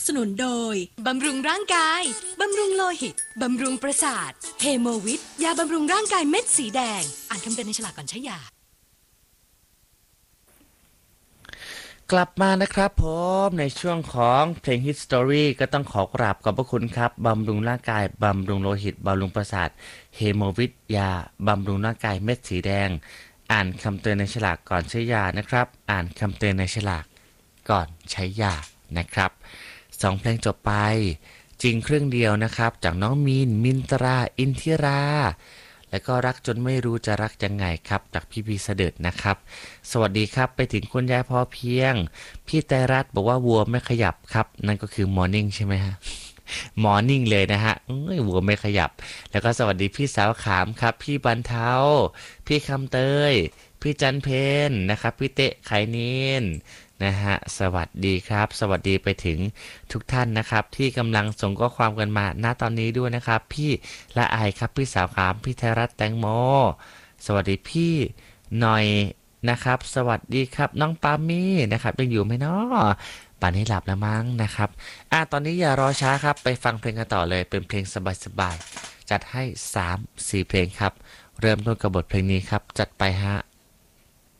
สนุนโดยบำรุงร่างกายบำรุงโลหิตบำรุงประสาทเฮโมวิทยาบำรุงร่างกายเม็ดสีแดงอ่านคำเตือนในฉลากก่อนใช้ยากลับมานะครับผมในช่วงของเพลง Hit Story ก็ต้องขอกราบขอบพระคุณครับบำรุงร่างกายบำรุงโลหิตบำรุงประสาทเฮโมวิทยาบำรุงร่างกายเม็ดสีแดงอ่านคำเตือนในฉลากก่อนใช้ยานะครับอ่านคำเตือนในฉลากก่อนใช้ยานะครับ2เพลงจบไปจริงเครื่องเดียวนะครับจากน้องมีนมินตราอินทิราแล้วก็รักจนไม่รู้จะรักยังไงครับจากพี่พีเสด็จนะครับสวัสดีครับไปถึงคุณยายพอเพียงพี่ไตรรัตน์บอกว่าวัวไม่ขยับครับนั่นก็คือมอร์นิ่งใช่ไหมฮะมอร์นิ่งเลยนะฮะวัวไม่ขยับแล้วก็สวัสดีพี่สาวขามครับพี่บรรเทาพี่คำเตยพี่จันเพนนะครับพี่เตะไขนินนะฮะสวัสดีครับสวัสดีไปถึงทุกท่านนะครับที่กำลังส่งข้อความกันมาณตอนนี้ด้วยนะครับพี่ละอายครับพี่สาวขามพี่ไทยรัฐแตงโมสวัสดีพี่หน่อยนะครับสวัสดีครับน้องปามี่นะครับยังอยู่ไหมเนาะป่านนี้หลับแล้วมั้งนะครับตอนนี้อย่ารอช้าครับไปฟังเพลงกันต่อเลยเป็นเพลงสบายๆจัดให้3-4เพลงครับเริ่มต้นกับบทเพลงนี้ครับจัดไปฮะ